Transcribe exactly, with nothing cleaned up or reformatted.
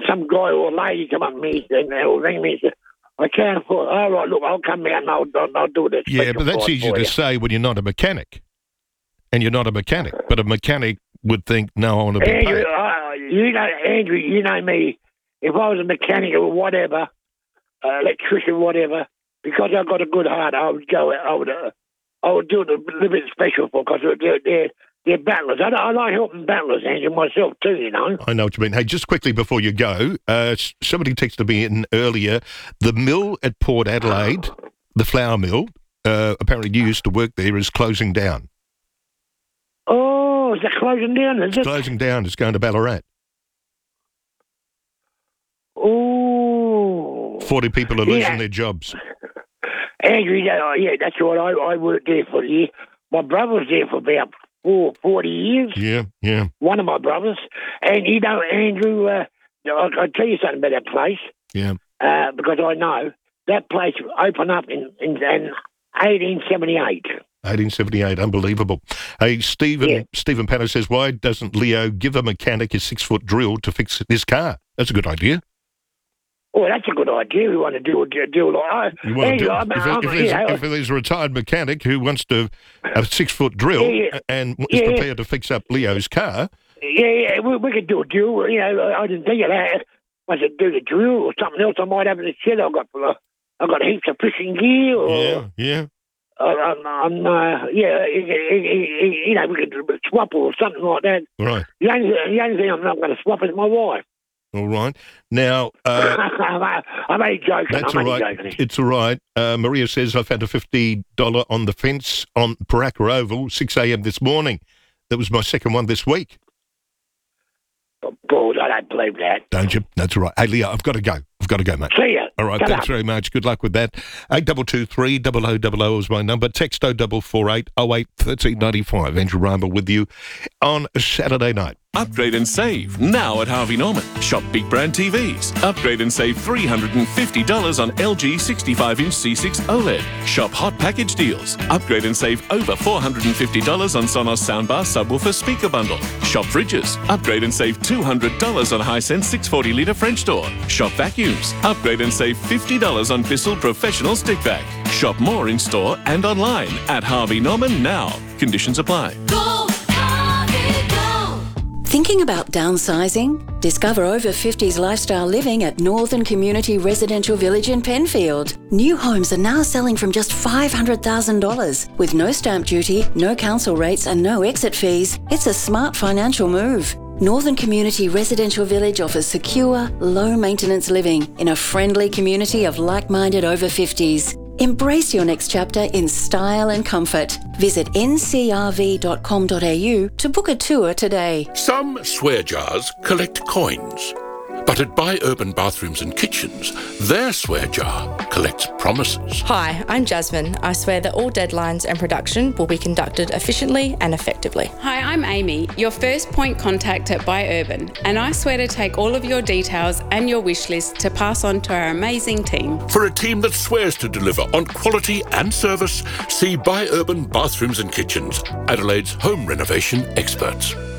some guy or lady come up to me and they'll ring me and say, I can't afford it. All right, look, I'll come out and I'll, I'll, I'll do this. Yeah, but that's easy to say when you're not a mechanic. And you're not a mechanic. But a mechanic would think, no, I want to be Andrew, paid. uh, you know, Andrew, you know me. If I was a mechanic or whatever, uh, electrician, whatever, because I've got a good heart, I would go, I would, uh, I would do it a little bit special for, because they're, they're, they're battlers. I, I like helping battlers, Andrew, myself too, you know. I know what you mean. Hey, just quickly before you go, uh, somebody texted me in earlier, the mill at Port Adelaide, the flour mill, uh, apparently you used to work there, is closing down. Oh, is it closing down, is It's it? closing down. It's going to Ballarat. Oh. forty people are losing Yeah. their jobs. Andrew, yeah, yeah, that's right. I, I worked there for a year. My brother was there for about four, forty years. Yeah, yeah. One of my brothers. And, you know, Andrew, uh, I'll, I'll tell you something about that place. Yeah. Uh, because I know that place opened up in, in, in eighteen seventy-eight. eighteen seventy-eight, unbelievable. Hey, Stephen, Yeah. Stephen Panner says, why doesn't Leo give a mechanic a six-foot drill to fix this car? That's a good idea. Oh, that's a good idea. We want to do a deal like You want to do, I'm, if, I'm, if, there's, yeah, if there's a retired mechanic who wants to have a six-foot drill Yeah, yeah. and is Yeah, yeah. prepared to fix up Leo's car, yeah, yeah, we, we could do a deal. You know, I didn't think of that. I said do the drill or something else I might have in the shed. I've got, uh, I've got heaps of fishing gear. Or, yeah, yeah. Uh, I'm, I'm, uh, yeah, you know, we could swap or something like that. Right, The only, the only thing I'm not going to swap is my wife. all right. Now, uh, I'm only joking. that's I'm all only right. joking. It's all right. Uh, Maria says, I found a fifty dollars on the fence on Paraka Oval, six a.m. this morning. That was my second one this week. Balls, I don't believe that. Don't you? That's all right. Hey, Leo, I've got to go. I've got to go, mate. See ya. All right, Shut thanks up. very much. Good luck with that. eight two two three, double oh double oh is my number. Text oh four four eight, oh eight, one three nine five. Andrew Rhymer with you on a Saturday night. Upgrade and save now at Harvey Norman. Shop big brand T Vs. Upgrade and save three hundred fifty dollars on L G sixty-five inch C six OLED. Shop hot package deals. Upgrade and save over four hundred fifty dollars on Sonos soundbar subwoofer speaker bundle. Shop fridges. Upgrade and save two hundred dollars on Hisense six hundred forty litre French door. Shop vacuums. Upgrade and save fifty dollars on Bissell professional stick vac. Shop more in store and online at Harvey Norman now. Conditions apply. Go, Harvey, go! Thinking about downsizing? Discover over fifties lifestyle living at Northern Community Residential Village in Penfield. New homes are now selling from just five hundred thousand dollars. With no stamp duty, no council rates and no exit fees, it's a smart financial move. Northern Community Residential Village offers secure, low-maintenance living in a friendly community of like-minded over fifties. Embrace your next chapter in style and comfort. Visit n c r v dot com dot a u to book a tour today. Some swear jars collect coins. But at Buy Urban Bathrooms and Kitchens, their swear jar collects promises. Hi, I'm Jasmine. I swear that all deadlines and production will be conducted efficiently and effectively. Hi, I'm Amy, your first point contact at Buy Urban, and I swear to take all of your details and your wish list to pass on to our amazing team. For a team that swears to deliver on quality and service, see Buy Urban Bathrooms and Kitchens, Adelaide's home renovation experts.